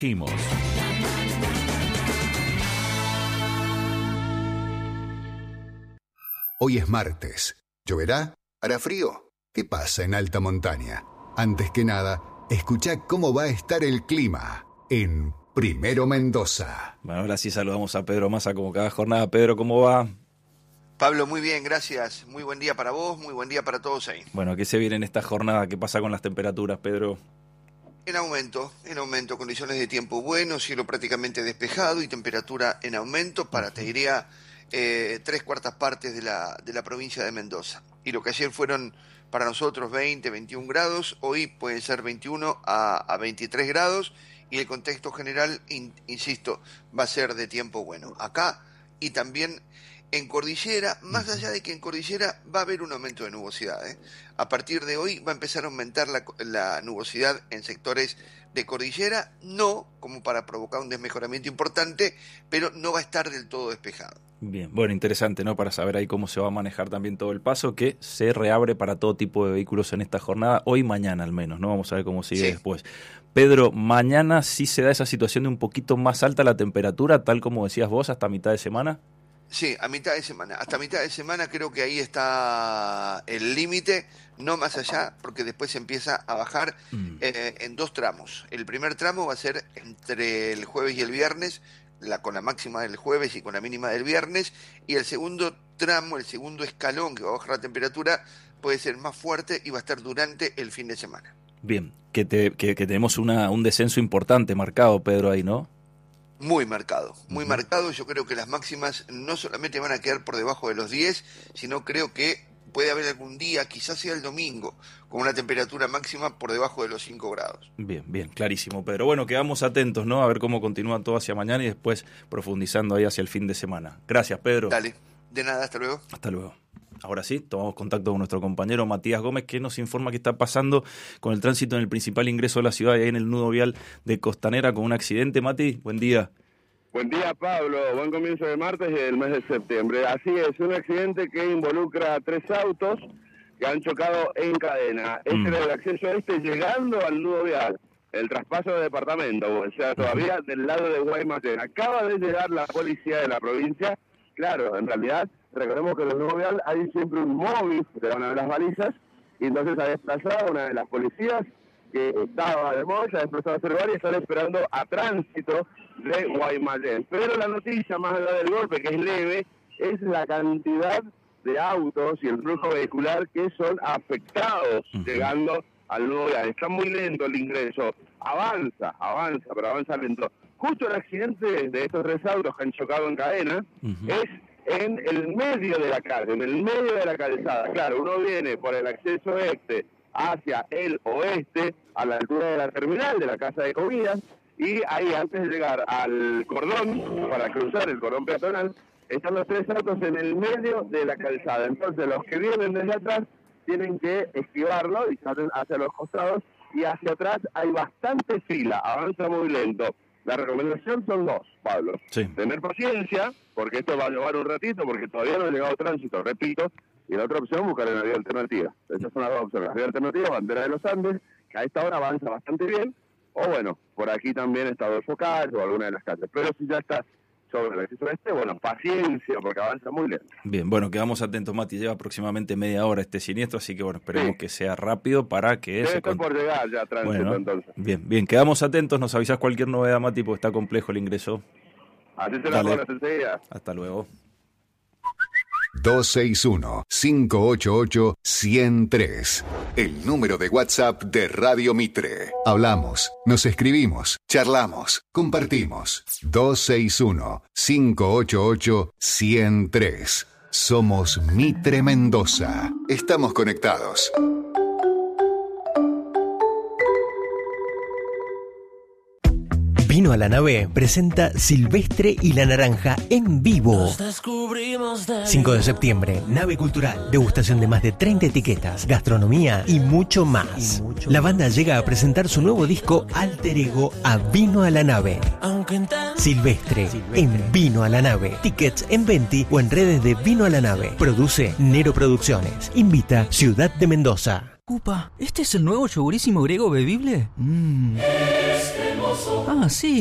Seguimos. Hoy es martes. ¿Lloverá? ¿Hará frío? ¿Qué pasa en alta montaña? Antes que nada, escuchá cómo va a estar el clima en Primero Mendoza. Bueno, ahora sí saludamos a Pedro Massa como cada jornada. Pedro, ¿cómo va? Pablo, muy bien, gracias. Muy buen día para vos, muy buen día para todos ahí. Bueno, ¿qué se viene en esta jornada? ¿Qué pasa con las temperaturas, Pedro? En aumento, condiciones de tiempo bueno, cielo prácticamente despejado y temperatura en aumento para, te diría, 3/4 partes de la provincia de Mendoza. Y lo que ayer fueron para nosotros 20, 21 grados, hoy pueden ser 21 a 23 grados y el contexto general, insisto, va a ser de tiempo bueno. Acá y también en Cordillera, más allá de que en Cordillera va a haber un aumento de nubosidad, ¿eh? A partir de hoy va a empezar a aumentar la nubosidad en sectores de Cordillera, no como para provocar un desmejoramiento importante, pero no va a estar del todo despejado. Bien, bueno, interesante, ¿no? Para saber ahí cómo se va a manejar también todo el paso, que se reabre para todo tipo de vehículos en esta jornada, hoy y mañana al menos, ¿no? Vamos a ver cómo sigue después. Pedro, mañana sí se da esa situación de un poquito más alta la temperatura, tal como decías vos, hasta mitad de semana. Sí, a mitad de semana. Hasta mitad de semana creo que ahí está el límite, no más allá, porque después se empieza a bajar en 2 tramos. El primer tramo va a ser entre el jueves y el viernes, con la máxima del jueves y con la mínima del viernes, y el segundo tramo, el segundo escalón que va a bajar la temperatura, puede ser más fuerte y va a estar durante el fin de semana. Bien, que tenemos un descenso importante marcado, Pedro, ahí, ¿no? Muy marcado, muy marcado. Yo creo que las máximas no solamente van a quedar por debajo de los 10, sino creo que puede haber algún día, quizás sea el domingo, con una temperatura máxima por debajo de los 5 grados. Bien, bien, clarísimo, Pedro. Bueno, quedamos atentos, ¿no? A ver cómo continúa todo hacia mañana y después profundizando ahí hacia el fin de semana. Gracias, Pedro. Dale, de nada, hasta luego. Hasta luego. Ahora sí, tomamos contacto con nuestro compañero Matías Gómez, que nos informa qué está pasando con el tránsito en el principal ingreso de la ciudad y ahí en el nudo vial de Costanera con un accidente. Mati, buen día. Buen día, Pablo. Buen comienzo de martes y del mes de septiembre. Así es, un accidente que involucra a 3 autos que han chocado en cadena. Este era el acceso llegando al nudo vial, el traspaso de departamento, o sea, todavía del lado de Guaymallén. Acaba de llegar la policía de la provincia. Claro, en realidad, recordemos que en el nudo vial hay siempre un móvil que van a ver las balizas, y entonces ha desplazado una de las policías que estaba de modo, se ha desplazado a observar y están esperando a tránsito de Guaymallén. Pero la noticia, más allá del golpe, que es leve, es la cantidad de autos y el flujo vehicular que son afectados llegando al nudo vial. Está muy lento el ingreso, avanza, pero avanza lento. Justo el accidente de estos 3 autos que han chocado en cadena es en el medio de la calle, en el medio de la calzada. Claro, uno viene por el acceso hacia el oeste, a la altura de la terminal de la casa de comidas, y ahí antes de llegar al cordón, para cruzar el cordón peatonal, están los 3 autos en el medio de la calzada. Entonces los que vienen desde atrás tienen que esquivarlo y salen hacia los costados, y hacia atrás hay bastante fila, avanza muy lento. La recomendación son 2, Pablo. Sí. Tener paciencia, porque esto va a llevar un ratito, porque todavía no ha llegado tránsito, repito. Y la otra opción, buscar una vía alternativa. Esas son las 2 opciones. La vía alternativa, Bandera de los Andes, que a esta hora avanza bastante bien. O bueno, por aquí también está Adolfo Calles o alguna de las calles. Pero si ya está sobre el acceso bueno, paciencia, porque avanza muy lento. Bien, bueno, quedamos atentos, Mati. Lleva aproximadamente media hora este siniestro, así que bueno, esperemos que sea rápido para que... Debe estar por llegar ya tránsito, entonces. Bien, quedamos atentos. Nos avisás cualquier novedad, Mati, porque está complejo el ingreso. Así se la pones enseguida. Hasta luego. 261-588-103. El número de WhatsApp de Radio Mitre. Hablamos, nos escribimos, charlamos, compartimos. 261-588-103. Somos Mitre Mendoza. Estamos conectados. Vino a la Nave presenta Silvestre y la Naranja en vivo. 5 de septiembre, Nave Cultural, degustación de más de 30 etiquetas, gastronomía y mucho más. La banda llega a presentar su nuevo disco Alter Ego a Vino a la Nave. Silvestre en Vino a la Nave. Tickets en Venti o en redes de Vino a la Nave. Produce Nero Producciones. Invita Ciudad de Mendoza. Upa, ¿este es el nuevo yogurísimo griego bebible? Ah, sí.